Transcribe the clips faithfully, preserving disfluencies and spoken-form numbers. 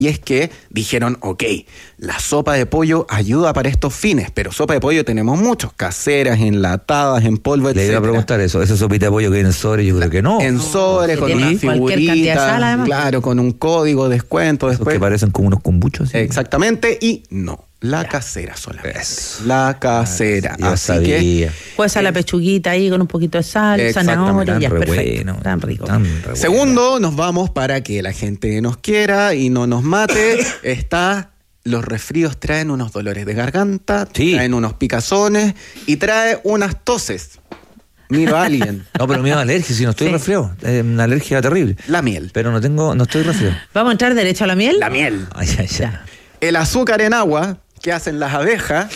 Y es que dijeron, ok, la sopa de pollo ayuda para estos fines, pero sopa de pollo tenemos muchos, caseras, enlatadas, en polvo, etcétera. Le iba a preguntar eso, esa sopita de pollo que viene en sobre, yo creo que no. En sobre, no, con una figurita, sal, claro, con un código de descuento Esos después. que parecen como unos kombuchos. ¿Sí? Exactamente, y no, la ya. casera solamente. Eso. La casera. Ya Así sabía. que, Cueza la pechuguita ahí con un poquito de sal, Exactamente. zanahoria, Tan ya, re perfecto. bueno, Tan rico. tan re bueno. segundo, nos vamos para que la gente nos quiera y no nos mate. Está, los resfríos traen unos dolores de garganta, Sí. traen unos picazones y trae unas toses. Miro a alguien. No, pero me da alergia, si no estoy Sí. resfriado. Es una alergia terrible. La miel. Pero no tengo, no estoy resfriado. ¿Vamos a entrar derecho a la miel? La miel. Ay, ay, ay. Ya. El azúcar en agua que hacen las abejas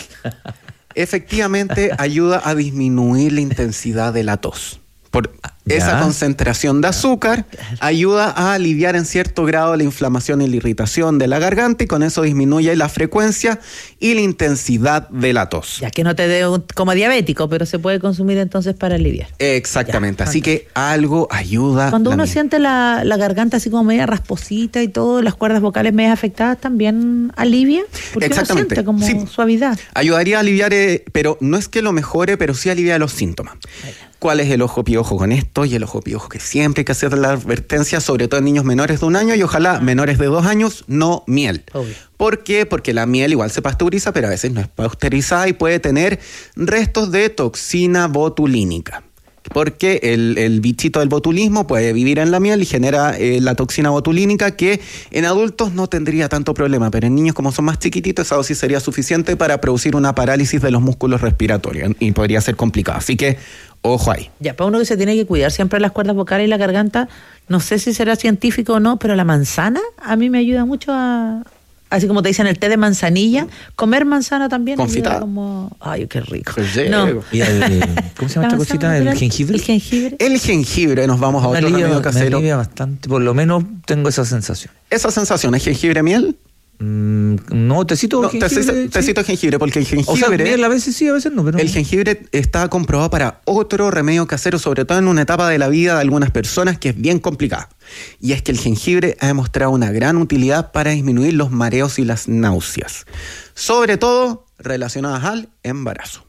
efectivamente ayuda a disminuir la intensidad de la tos. Por Ya. esa concentración de azúcar ayuda a aliviar en cierto grado la inflamación y la irritación de la garganta y con eso disminuye la frecuencia y la intensidad de la tos. Ya que no te dé un- como diabético, pero se puede consumir entonces para aliviar. Exactamente, Ya, así que algo ayuda. Cuando la uno miel. siente la, la garganta así como media rasposita y todo, las cuerdas vocales medio afectadas, ¿también alivia? Porque uno Exactamente. siente como Sí. suavidad. Ayudaría a aliviar, eh, pero no es que lo mejore, pero sí alivia los síntomas. ¿Cuál es el ojo piojo con esto? Y el ojo piojo que siempre hay que hacer la advertencia, sobre todo en niños menores de un año y ojalá menores de dos años, no miel. Obvio. ¿Por qué? Porque la miel igual se pasteuriza, pero a veces no es pasteurizada y puede tener restos de toxina botulínica. Porque el, el bichito del botulismo puede vivir en la miel y genera eh, la toxina botulínica que en adultos no tendría tanto problema, pero en niños como son más chiquititos esa dosis sería suficiente para producir una parálisis de los músculos respiratorios y podría ser complicado. Así que ojo ahí. Ya, para uno que se tiene que cuidar siempre las cuerdas vocales y la garganta, no sé si será científico o no, pero la manzana a mí me ayuda mucho a... Así como te dicen el té de manzanilla, comer manzana también Confitada. ayuda como... Ay, qué rico. Pues No. llego. Y el, ¿cómo se llama esta La cosita? manzana ¿El natural, jengibre? El jengibre. El jengibre, nos vamos a Me otro alivia, remedio me casero. alivia bastante, por lo menos tengo esa sensación. Esa sensación, ¿es jengibre miel? Mm, no, tecito No, de jengibre. tecito, sí. tecito de jengibre, porque el jengibre... O sea, miel a veces sí, a veces no, pero... El jengibre está comprobado para otro remedio casero, sobre todo en una etapa de la vida de algunas personas que es bien complicada. Y es que el jengibre ha demostrado una gran utilidad para disminuir los mareos y las náuseas. Sobre todo relacionadas al embarazo.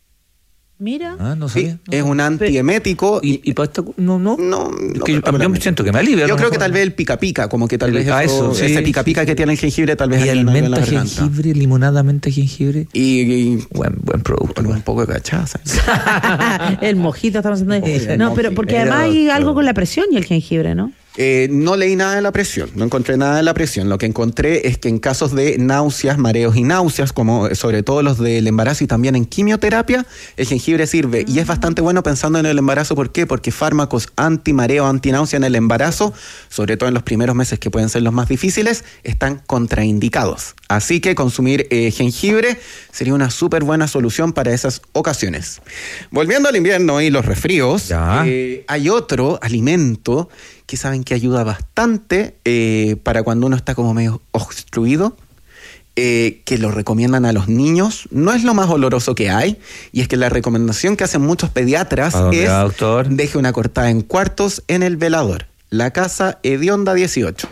Mira. Ah, no Sí, sabía. no es sabía. un antiemético. Y, y para esta... No, no. No, Es no que yo, particularmente. yo siento que me alivia. a Yo lo creo que mejor. tal vez el pica pica, como que tal El- vez ah, eso, eso, sí, ese pica pica sí, que sí. tiene el jengibre tal vez Y ayuda el en la menta garganta. jengibre, limonada menta jengibre. Y, y Buen, buen producto. con un igual. poco de cachaza. El mojito estamos haciendo. El No, pero porque mojito. además hay algo con la presión y el jengibre, ¿no? Eh, no leí nada de la presión, no encontré nada de la presión. Lo que encontré es que en casos de náuseas, mareos y náuseas, como sobre todo los del embarazo y también en quimioterapia, el jengibre sirve. Y es bastante bueno pensando en el embarazo. ¿Por qué? Porque fármacos antimareo, antináusea en el embarazo, sobre todo en los primeros meses que pueden ser los más difíciles, están contraindicados. Así que consumir eh, jengibre sería una súper buena solución para esas ocasiones. Volviendo al invierno y los resfríos, Ya. eh, hay otro alimento que saben que ayuda bastante eh, para cuando uno está como medio obstruido, eh, que lo recomiendan a los niños. No es lo más oloroso que hay, y es que la recomendación que hacen muchos pediatras ¿A dónde es va, doctor? deje una cortada en cuartos en el velador. La casa Hedionda dieciocho.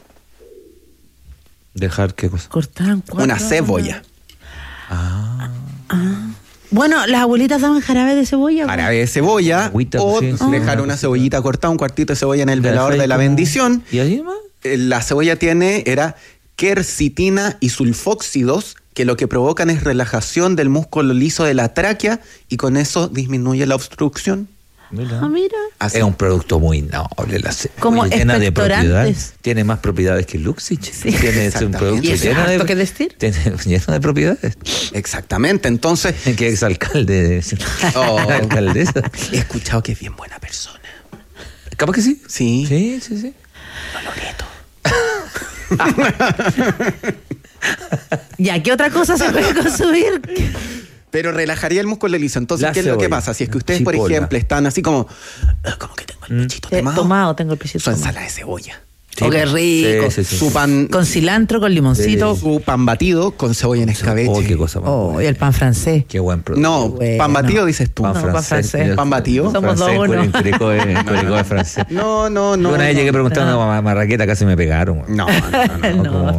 Dejar qué cosa. Cortaban cuatro. Una cebolla. Ah. Bueno, las abuelitas daban jarabe de cebolla. ¿no? Jarabe de cebolla. Agüita, o sí, sí, dejar una una cosita. cebollita cortada, un cuartito de cebolla en el La velador dejáis de la como- bendición. ¿Y ahí más? Eh, La cebolla tiene, era quercitina y sulfóxidos, que lo que provocan es relajación del músculo liso de la tráquea y con eso disminuye la obstrucción. Mira. Ah, mira. Así. Es un producto muy noble, la cebolla. Como llena de expectorantes. propiedades. Tiene más propiedades que Luxich. Sí. Tiene es un Exactamente. producto Y eso lleno es de, harto que decir. tiene, lleno de propiedades. Exactamente, entonces Que es alcalde. Oh. Alcaldesa. he escuchado que es bien buena persona. Capaz que sí. Sí. Sí, sí, sí. Ya, ¿qué otra cosa se puede consumir? Pero relajaría el músculo liso. Entonces, La ¿qué es lo que cebolla. pasa? Si es que ustedes, por Chipola. ejemplo, están así como, "Ah, como que tengo el pechito Eh, tomado", tomado, tengo el pechito su tomado. ensalada de cebolla. Oh, qué rico. Sí, sí, sí. Su pan, Con cilantro, con limoncito. su pan batido con cebolla en escabeche. Oh, qué cosa más Oh, buena. y el pan francés. Qué buen producto. No, Bueno. pan batido dices tú. No, pan francés. ¿Pan batido? Somos Francés, dos, uno. Curicó es- Curicó es francés. No, no, no. Una vez no. llegué preguntando No. a Marraqueta, casi me pegaron. No, no, no, no. No. Como-